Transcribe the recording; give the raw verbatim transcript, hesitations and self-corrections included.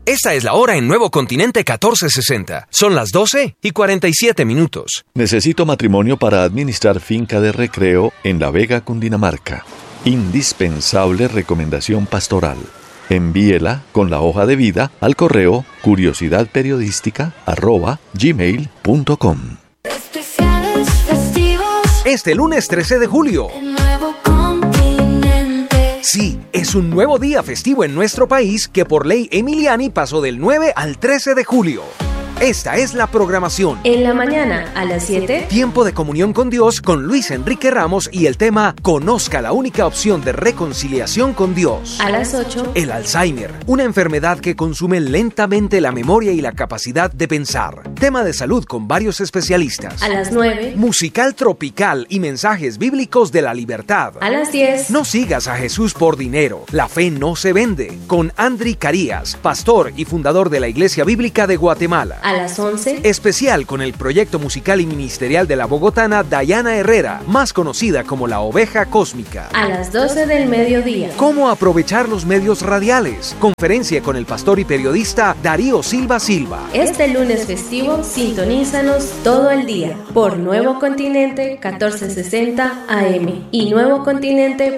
Esta es la hora en Nuevo Continente catorce sesenta. Son las doce y cuarenta y siete minutos. Necesito matrimonio para administrar finca de recreo en La Vega, Cundinamarca. Indispensable recomendación pastoral. Envíela con la hoja de vida al correo curiosidadperiodística arroba gmail punto com. Especiales festivos. Este lunes trece de julio. Nuevo Continente. Sí, es un nuevo día festivo en nuestro país que por ley Emiliani pasó del nueve al trece de julio. Esta es la programación. En la mañana, a las siete. Tiempo de comunión con Dios con Luis Enrique Ramos y el tema Conozca la única opción de reconciliación con Dios. A las ocho. El Alzheimer, una enfermedad que consume lentamente la memoria y la capacidad de pensar. Tema de salud con varios especialistas. A las nueve. Musical tropical y mensajes bíblicos de la libertad. A las diez. No sigas a Jesús por dinero. La fe no se vende. Con Andri Carías, pastor y fundador de la Iglesia Bíblica de Guatemala. A las once. Especial con el proyecto musical y ministerial de la bogotana Dayana Herrera, más conocida como la Oveja Cósmica. A las doce del mediodía. ¿Cómo aprovechar los medios radiales? Conferencia con el pastor y periodista Darío Silva Silva. Este lunes festivo, sintonízanos todo el día por Nuevo Continente catorce sesenta A M y Nuevo Continente